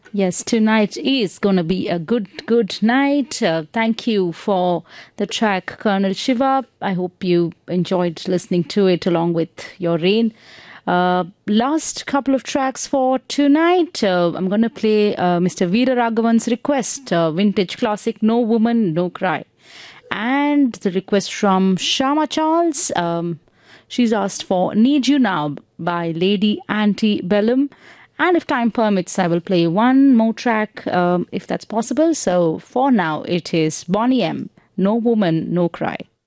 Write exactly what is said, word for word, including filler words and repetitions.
Yes, tonight is going to be a good, good night. Uh, thank you for the track, Colonel Shiva. I hope you enjoyed listening to it along with your rain. Uh, last couple of tracks for tonight. Uh, I'm going to play uh, Mister Veera Raghavan's request, uh, vintage classic, No Woman, No Cry. And the request from Shama Charles. Um, she's asked for Need You Now by Lady Antebellum. And if time permits, I will play one more track um, if that's possible. So for now, it is Bonnie M. No Woman, No Cry.